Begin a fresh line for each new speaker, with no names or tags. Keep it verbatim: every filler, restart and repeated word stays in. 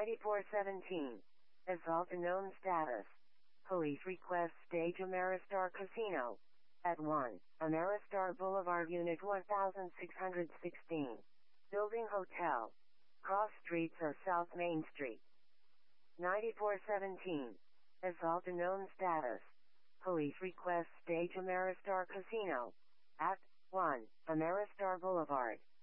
ninety-four seventeen. Assault unknown status. Police request stage Ameristar Casino. At one. Ameristar Boulevard Unit one thousand six hundred sixteen. Building Hotel. Cross streets or South Main Street. ninety-four seventeen. Assault unknown status. Police request stage Ameristar Casino. At one. Ameristar Boulevard.